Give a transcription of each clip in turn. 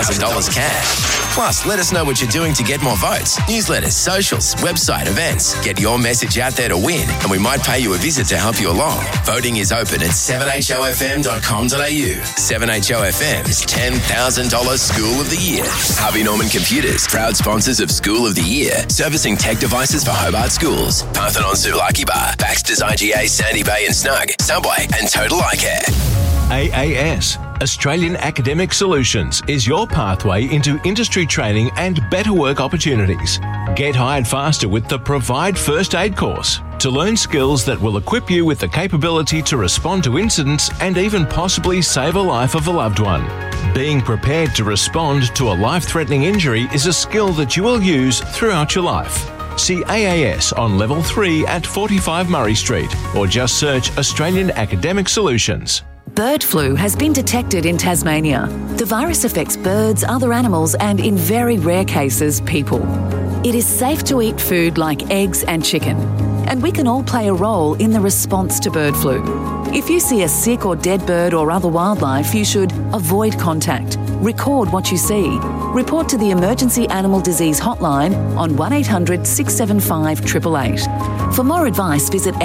$10,000 cash. Plus, let us know what you're doing to get more votes. Newsletters, socials, website, events. Get your message out there to win, and we might pay you a visit to help you along. Voting is open at 7hofm.com.au. 7HOFM's $10,000 School of the Year. Harvey Norman Computers, proud sponsors of School of the Year, servicing tech devices for Hobart schools. Parthenon Sulaki Bar, Baxter's IGA, Sandy Bay and Snug, Subway and Total Eye Care. AAS, Australian Academic Solutions, is your pathway into industry training and better work opportunities. Get hired faster with the Provide First Aid course to learn skills that will equip you with the capability to respond to incidents and even possibly save a life of a loved one. Being prepared to respond to a life-threatening injury is a skill that you will use throughout your life. See AAS on Level 3 at 45 Murray Street or just search Australian Academic Solutions. Bird flu has been detected in Tasmania. The virus affects birds, other animals, and in very rare cases, people. It is safe to eat food like eggs and chicken, and we can all play a role in the response to bird flu. If you see a sick or dead bird or other wildlife, you should avoid contact, record what you see, report to the Emergency Animal Disease Hotline on 1800 675 888. For more advice, visit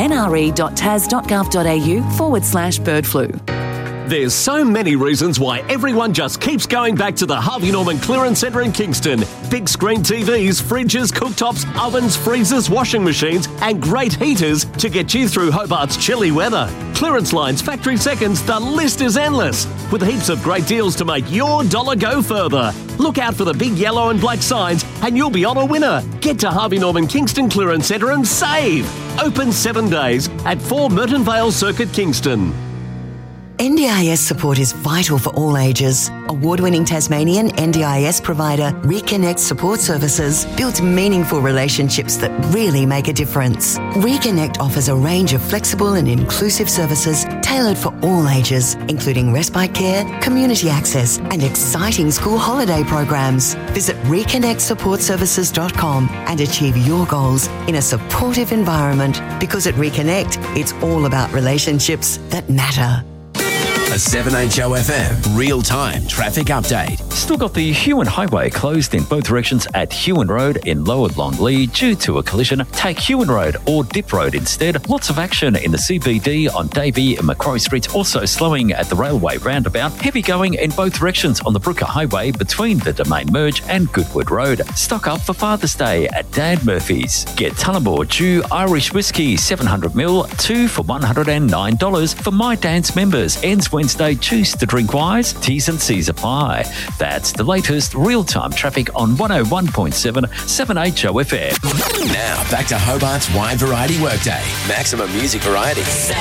nre.tas.gov.au/bird flu. There's so many reasons why everyone just keeps going back to the Harvey Norman Clearance Centre in Kingston. Big screen TVs, fridges, cooktops, ovens, freezers, washing machines and great heaters to get you through Hobart's chilly weather. Clearance lines, factory seconds, the list is endless. With heaps of great deals to make your dollar go further. Look out for the big yellow and black signs and you'll be on a winner. Get to Harvey Norman Kingston Clearance Centre and save. Open 7 days at 4 Merton Vale Circuit, Kingston. NDIS support is vital for all ages. Award-winning Tasmanian NDIS provider Reconnect Support Services builds meaningful relationships that really make a difference. Reconnect offers a range of flexible and inclusive services tailored for all ages, including respite care, community access, and exciting school holiday programs. Visit reconnectsupportservices.com and achieve your goals in a supportive environment, because at Reconnect, it's all about relationships that matter. A 7HOFM real-time traffic update. Still got the Huon Highway closed in both directions at Huon Road in Lower Longley due to a collision. Take Huon Road or Dip Road instead. Lots of action in the CBD on Davey and Macquarie Streets, also slowing at the railway roundabout. Heavy going in both directions on the Brooker Highway between the Domain Merge and Goodwood Road. Stock up for Father's Day at Dan Murphy's. Get Tullamore Dew Irish Whiskey 700ml, 2 for $109 for My Dance members. Ends Wednesday. Choose to drink wise. T's and C's apply. That's the latest real-time traffic on 101.7 7HOFM. Now, back to Hobart's wide variety workday. Maximum music variety.